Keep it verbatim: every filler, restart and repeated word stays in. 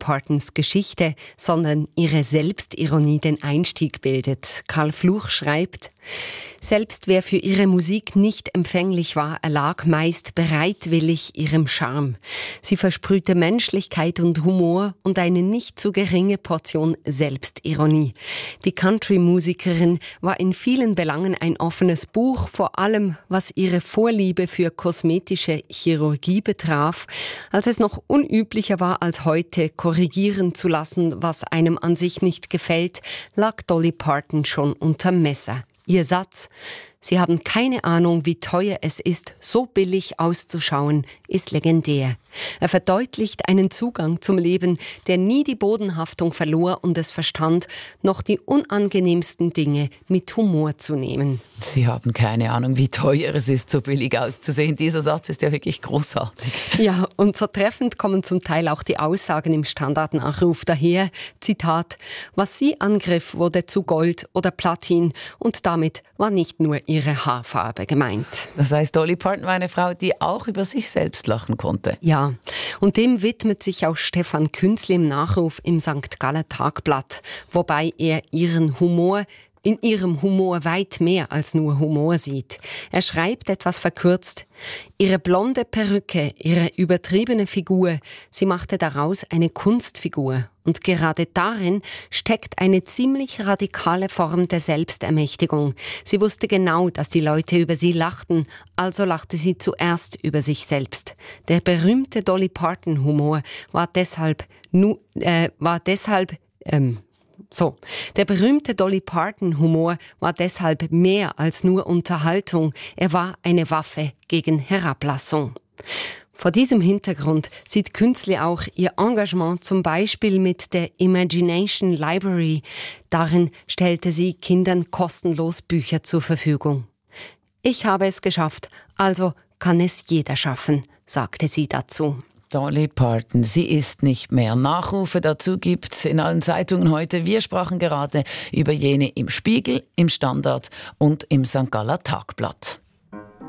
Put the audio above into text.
Partons Geschichte, sondern ihre Selbstironie den Einstieg bildet. Karl Fluch schreibt: Selbst wer für ihre Musik nicht empfänglich war, erlag meist bereitwillig ihrem Charme. Sie versprühte Menschlichkeit und Humor und eine nicht zu geringe Portion Selbstironie. Die Country-Musikerin war in vielen Belangen ein offenes Buch, vor allem was ihre Vorliebe für kosmetische Chirurgie betraf, als es noch unüblicher war als heute, korrigieren zu lassen, was einem an sich nicht gefällt, lag Dolly Parton schon unterm Messer. Ihr Satz: Sie haben keine Ahnung, wie teuer es ist, so billig auszuschauen, ist legendär. Er verdeutlicht einen Zugang zum Leben, der nie die Bodenhaftung verlor und es verstand, noch die unangenehmsten Dinge mit Humor zu nehmen. Sie haben keine Ahnung, wie teuer es ist, so billig auszusehen. Dieser Satz ist ja wirklich großartig. Ja, und so treffend kommen zum Teil auch die Aussagen im Standardnachruf daher. Zitat: Was sie angriff, wurde zu Gold oder Platin, und damit war nicht nur ihre Haarfarbe gemeint. Das heißt, Dolly Parton war eine Frau, die auch über sich selbst lachen konnte. Ja, und dem widmet sich auch Stefan Künzli im Nachruf im Sankt Galler Tagblatt, wobei er ihren Humor in ihrem Humor weit mehr als nur Humor sieht. Er schreibt etwas verkürzt: Ihre blonde Perücke, ihre übertriebene Figur, sie machte daraus eine Kunstfigur. Und gerade darin steckt eine ziemlich radikale Form der Selbstermächtigung. Sie wusste genau, dass die Leute über sie lachten, also lachte sie zuerst über sich selbst. Der berühmte Dolly Parton Humor war deshalb, nu, äh, war deshalb, ähm, So, der berühmte Dolly Parton Humor war deshalb mehr als nur Unterhaltung. Er war eine Waffe gegen Herablassung. Vor diesem Hintergrund sieht Künzli auch ihr Engagement zum Beispiel mit der Imagination Library. Darin stellte sie Kindern kostenlos Bücher zur Verfügung. Ich habe es geschafft, also kann es jeder schaffen, sagte sie dazu. Dolly Parton, sie ist nicht mehr. Nachrufe dazu gibt's in allen Zeitungen heute. Wir sprachen gerade über jene im Spiegel, im Standard und im Sankt Galler Tagblatt.